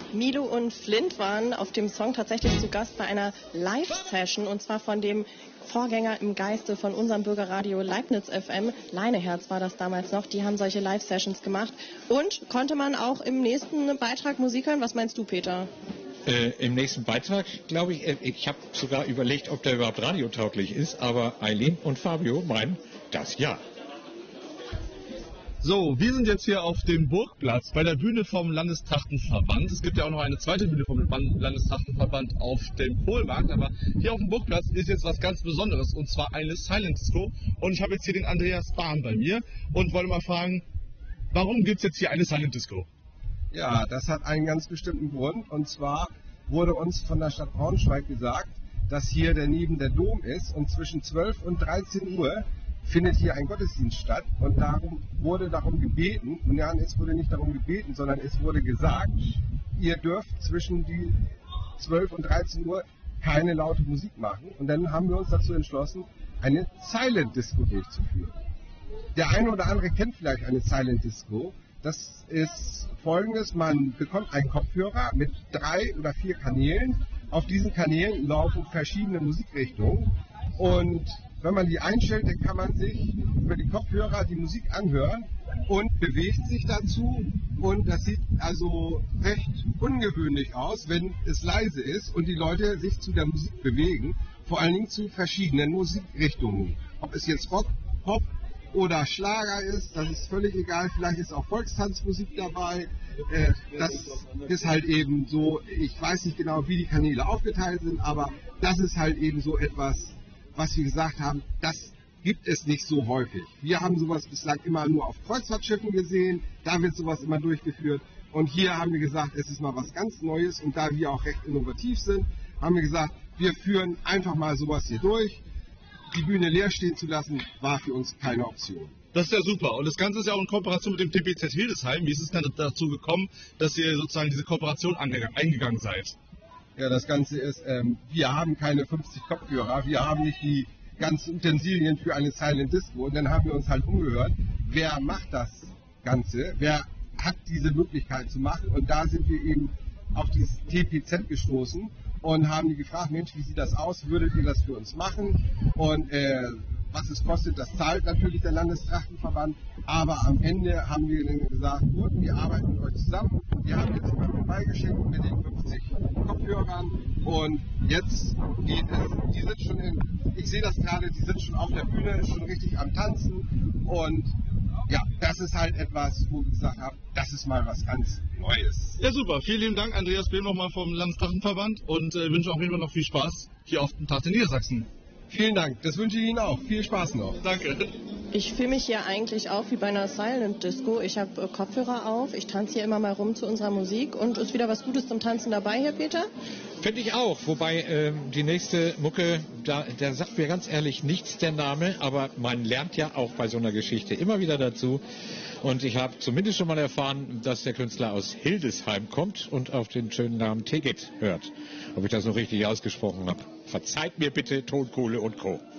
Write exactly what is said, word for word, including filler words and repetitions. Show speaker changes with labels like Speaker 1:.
Speaker 1: Milo und Flint waren auf dem Song tatsächlich zu Gast bei einer Live-Session, und zwar von dem Vorgänger im Geiste von unserem Bürgerradio Leibniz F M. Leineherz war das damals noch. Die haben solche Live-Sessions gemacht. Und konnte man auch im nächsten Beitrag Musik hören? Was meinst du, Peter?
Speaker 2: Äh, Im nächsten Beitrag, glaube ich, äh, ich habe sogar überlegt, ob der überhaupt radiotauglich ist, aber Eileen und Fabio meinen, das ja.
Speaker 3: So, wir sind jetzt hier auf dem Burgplatz bei der Bühne vom Landestrachtenverband. Es gibt ja auch noch eine zweite Bühne vom Landestrachtenverband auf dem Kohlmarkt, aber hier auf dem Burgplatz ist jetzt was ganz Besonderes, und zwar eine Silent Disco. Und ich habe jetzt hier den Andreas Bahn bei mir und wollte mal fragen, warum gibt es jetzt hier eine Silent Disco?
Speaker 4: Ja, das hat einen ganz bestimmten Grund, und zwar wurde uns von der Stadt Braunschweig gesagt, dass hier daneben der Dom ist und zwischen zwölf und dreizehn Uhr findet hier ein Gottesdienst statt, und darum wurde darum gebeten, und ja, es wurde nicht darum gebeten, sondern es wurde gesagt, ihr dürft zwischen die zwölf und dreizehn Uhr keine laute Musik machen, und dann haben wir uns dazu entschlossen, eine Silent Disco durchzuführen. Der eine oder andere kennt vielleicht eine Silent Disco. Das ist folgendes: Man bekommt einen Kopfhörer mit drei oder vier Kanälen. Auf diesen Kanälen laufen verschiedene Musikrichtungen, und wenn man die einstellt, dann kann man sich über die Kopfhörer die Musik anhören und bewegt sich dazu. Und das sieht also recht ungewöhnlich aus, wenn es leise ist und die Leute sich zu der Musik bewegen, vor allen Dingen zu verschiedenen Musikrichtungen. Ob es jetzt Rock, Pop oder Schlager ist, das ist völlig egal. Vielleicht ist auch Volkstanzmusik dabei. Äh, das ist halt eben so, ich weiß nicht genau, wie die Kanäle aufgeteilt sind, aber das ist halt eben so etwas, was wir gesagt haben, das gibt es nicht so häufig. Wir haben sowas bislang immer nur auf Kreuzfahrtschiffen gesehen, da wird sowas immer durchgeführt, und hier haben wir gesagt, es ist mal was ganz Neues, und da wir auch recht innovativ sind, haben wir gesagt, wir führen einfach mal sowas hier durch. Die Bühne leer stehen zu lassen, war für uns keine Option.
Speaker 3: Das ist ja super, und das Ganze ist ja auch in Kooperation mit dem T P Z Hildesheim. Wie ist es denn dazu gekommen, dass ihr sozusagen diese Kooperation eingegangen seid?
Speaker 4: Ja, das Ganze ist, ähm, wir haben keine fünfzig Kopfhörer, wir haben nicht die ganzen Utensilien für eine Silent Disco, und dann haben wir uns halt umgehört, wer macht das Ganze, wer hat diese Möglichkeit zu machen, und da sind wir eben auf dieses T P Z gestoßen und haben die gefragt, Mensch, wie sieht das aus, würdet ihr das für uns machen, und äh, was es kostet, das zahlt natürlich der Landestrachtenverband, aber am Ende haben wir dann gesagt, gut, wir arbeiten mit euch zusammen, wir haben jetzt mal vorbeigeschickt mit den fünfzig Kopfhörern, und jetzt geht es, die sind schon in, ich sehe das gerade, die sind schon auf der Bühne, schon richtig am Tanzen, und ja, das ist halt etwas, wo wir gesagt haben, das ist mal was ganz Neues.
Speaker 3: Ja, super, vielen lieben Dank, Andreas Behm nochmal vom Landestrachtenverband, und äh, wünsche auf jeden Fall noch viel Spaß hier auf dem Tag in Niedersachsen.
Speaker 4: Vielen Dank, das wünsche ich Ihnen auch. Viel Spaß noch.
Speaker 3: Danke.
Speaker 1: Ich fühle mich hier eigentlich auch wie bei einer Silent Disco. Ich habe äh, Kopfhörer auf, ich tanze hier immer mal rum zu unserer Musik, und ist wieder was Gutes zum Tanzen dabei, Herr Peter?
Speaker 2: Finde ich auch, wobei ähm, die nächste Mucke, da, der sagt mir ganz ehrlich nichts, der Name, aber man lernt ja auch bei so einer Geschichte immer wieder dazu. Und ich habe zumindest schon mal erfahren, dass der Künstler aus Hildesheim kommt und auf den schönen Namen Teget hört. Ob ich das noch richtig ausgesprochen habe. Verzeiht mir bitte Tonkohle und Co.